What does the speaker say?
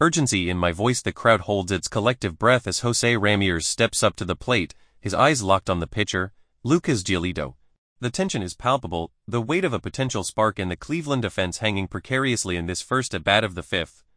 Urgency in my voice. The crowd holds its collective breath as Jose Ramirez steps up to the plate, his eyes locked on the pitcher, Lucas Giolito. The tension is palpable, the weight of a potential spark in the Cleveland defense hanging precariously in this first at-bat of the fifth.